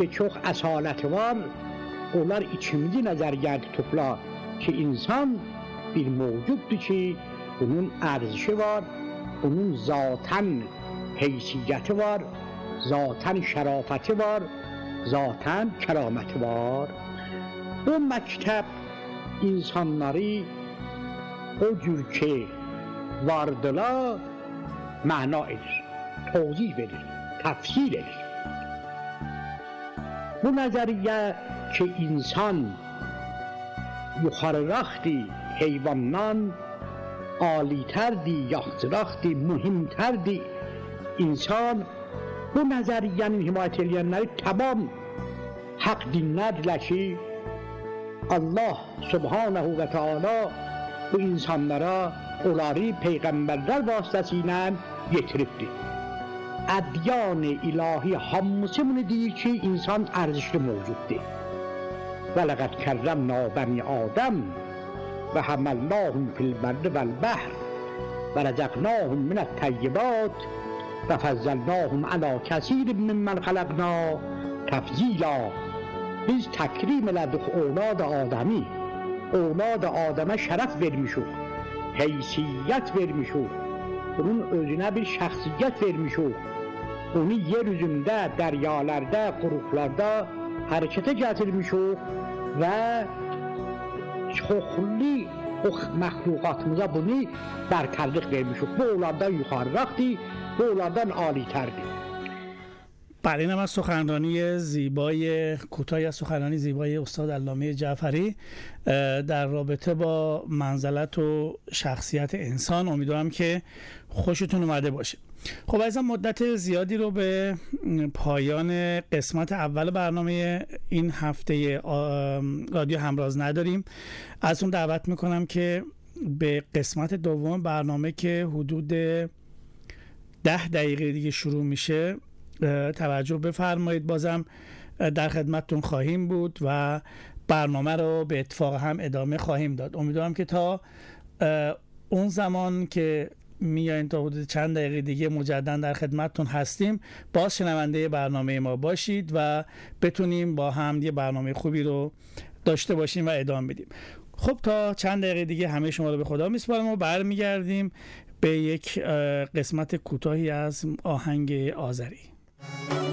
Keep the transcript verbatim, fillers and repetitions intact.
ki çok asaleti var. Onlar içimizde nazar geldi topla ki insan bir mevcuttur ki bunun arzişi var, bunun zaten heysiyeti var, zaten şerafeti var, zaten kerameti var. Bu mektep insanları o cür ki vardılar mana edir, tavzih verir, tefsir edir. Bu nazariye ki insan yukarıraxdi heyvandan, alitərdi, yaxçıraxdi, mühimtərdi insan. Bu nəzəriyyənin himayət edənləri tamam haqq dinlərdirlər ki, Allah subhanahu və teala bu insanlara onları peyğəmbərlər vasitəsilə yetiribdir. Ədyan-ı ilahi hamısı bunu deyir ki, insan ərzişli mövcuddur. Və ləqəd kərrəmnə bəni Adəm və həməllahum fil bərri vəl bəhr və rəzəqnahum minət təyyibat və fəzzəlnahum ələ kəsirin mimmən xələqna təfzila. Biz təkrim elədik oğlad-ı Adəmi, oğlad-ı Adəmə şərəf vermişik, heysiyyət vermişik, bunun özünə bir şəxsiyyət vermişik, onu yer üzündə, dəryalarda, quruqlarda hərəkətə gətirmişik və çoxlu o məxluqatımıza bunu bərtərlik vermişik. Bu onlardan yuxarıraxdır، bu onlardan عالی‌ترdir. بله، این هم از سخنرانی زیبای کوتاهی از سخنرانی زیبای استاد علامه جعفری در رابطه با منزلت و شخصیت انسان. امیدوارم که خوشتون اومده باشه. خب عزیزان، مدت زیادی رو به پایان قسمت اول برنامه این هفته رادیو همراز نداریم. از اون دعوت میکنم که به قسمت دوم برنامه که حدود ده دقیقه دیگه شروع میشه توجه بفرمایید. بازم در خدمتتون خواهیم بود و برنامه رو به اتفاق هم ادامه خواهیم داد. امیدوارم که تا اون زمان که میایین تا حدود چند دقیقه دیگه مجددا در خدمتتون هستیم باز شنونده برنامه ما باشید و بتونیم با هم یه برنامه خوبی رو داشته باشیم و ادامه بدیم. خب تا چند دقیقه دیگه همه شما رو به خدا میسپارم و برمیگردیم به یک قسمت کوتاهی از آهنگ آذری.